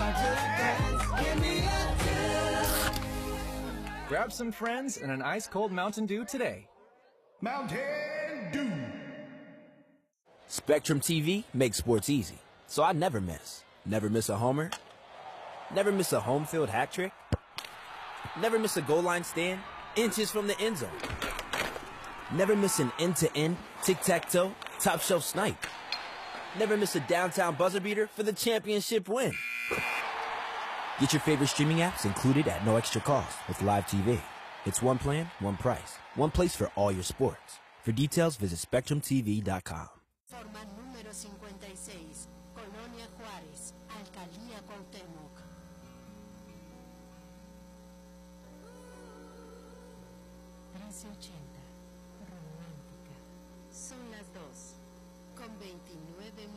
Grab some friends and an ice-cold Mountain Dew today. Mountain Dew. Spectrum TV makes sports easy, so I never miss. Never miss a homer. Never miss a home field hat trick. Never miss a goal line stand inches from the end zone. Never miss an end-to-end, tic-tac-toe, top-shelf snipe. Never miss a downtown buzzer beater for the championship win. Get your favorite streaming apps included at no extra cost with Live TV. It's one plan, one price, one place for all your sports. For details, visit SpectrumTV.com. Forma número 56, Colonia Juárez, Alcaldía Cuauhtémoc. 1380, romántica. Son las 2, con 29 minutos.